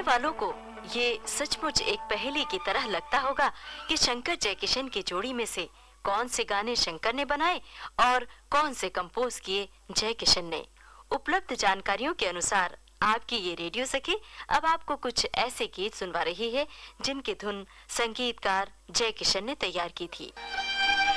वालों को ये सचमुच एक पहेली की तरह लगता होगा कि शंकर जयकिशन की जोड़ी में से कौन से गाने शंकर ने बनाए और कौन से कंपोज किए जयकिशन ने। उपलब्ध जानकारियों के अनुसार आपकी ये रेडियो सखी अब आपको कुछ ऐसे गीत सुनवा रही है जिनकी धुन संगीतकार जयकिशन ने तैयार की थी।